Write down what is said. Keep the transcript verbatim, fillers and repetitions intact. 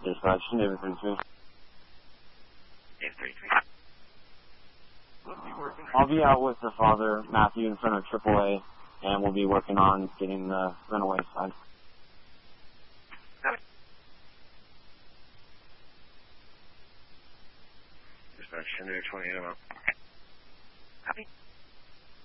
Dispatch, David thirty-three. David thirty-three. I'll be out with the father, Matthew, in front of triple A, and we'll be working on getting the runaway side. Copy. Dispatch, David twenty-eight, I'm out. Copy.